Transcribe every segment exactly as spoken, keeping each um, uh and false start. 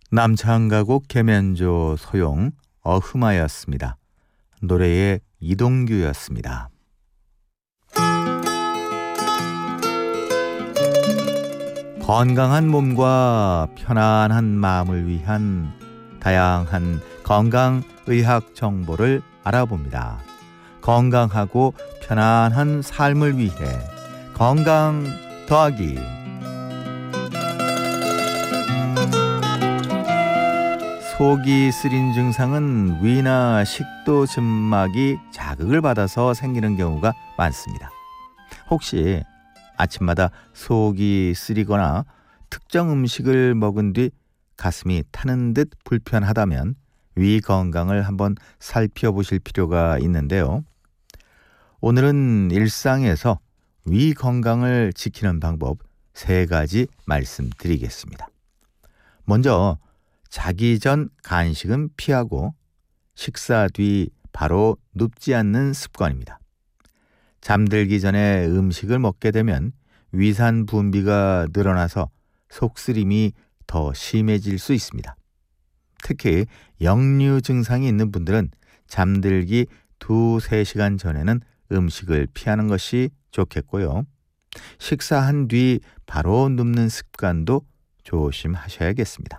남창가곡 계면조 소용 어흠하였습니다. 노래의 이동규였습니다. 건강한 몸과 편안한 마음을 위한 다양한 건강의학 정보를 알아봅니다. 건강하고 편안한 삶을 위해 건강 더하기. 속이 쓰린 증상은 위나 식도 점막이 자극을 받아서 생기는 경우가 많습니다. 혹시 아침마다 속이 쓰리거나 특정 음식을 먹은 뒤 가슴이 타는 듯 불편하다면 위 건강을 한번 살펴보실 필요가 있는데요. 오늘은 일상에서 위 건강을 지키는 방법 세 가지 말씀드리겠습니다. 먼저 자기 전 간식은 피하고 식사 뒤 바로 눕지 않는 습관입니다. 잠들기 전에 음식을 먹게 되면 위산 분비가 늘어나서 속쓰림이 더 심해질 수 있습니다. 특히 역류 증상이 있는 분들은 잠들기 두세 시간 전에는 음식을 피하는 것이 좋겠고요. 식사한 뒤 바로 눕는 습관도 조심하셔야겠습니다.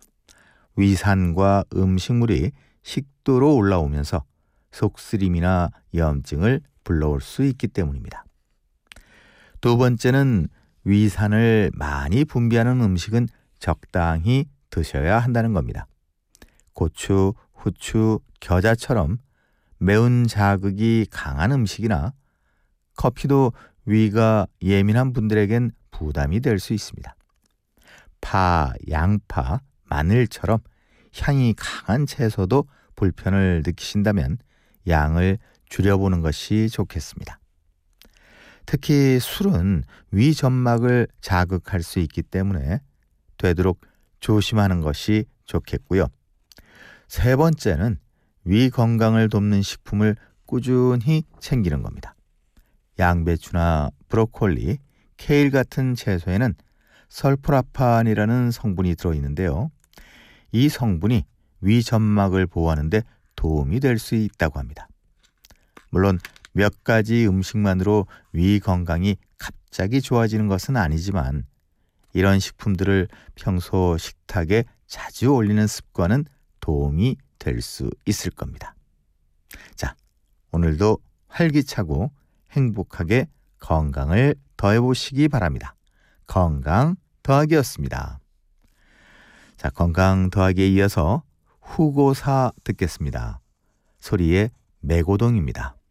위산과 음식물이 식도로 올라오면서 속쓰림이나 염증을 불러올 수 있기 때문입니다. 두 번째는 위산을 많이 분비하는 음식은 적당히 드셔야 한다는 겁니다. 고추, 후추, 겨자처럼 매운 자극이 강한 음식이나 커피도 위가 예민한 분들에겐 부담이 될 수 있습니다. 파, 양파, 마늘처럼 향이 강한 채소도 불편을 느끼신다면 양을 줄여보는 것이 좋겠습니다. 특히 술은 위 점막을 자극할 수 있기 때문에 되도록 조심하는 것이 좋겠고요. 세 번째는 위 건강을 돕는 식품을 꾸준히 챙기는 겁니다. 양배추나 브로콜리, 케일 같은 채소에는 설포라판이라는 성분이 들어있는데요. 이 성분이 위 점막을 보호하는 데 도움이 될 수 있다고 합니다. 물론 몇 가지 음식만으로 위 건강이 갑자기 좋아지는 것은 아니지만 이런 식품들을 평소 식탁에 자주 올리는 습관은 도움이 될 수 있을 겁니다. 자, 오늘도 활기차고 행복하게 건강을 더해보시기 바랍니다. 건강 더하기였습니다. 자, 건강 더하기에 이어서 후고사 듣겠습니다. 소리의 매고동입니다.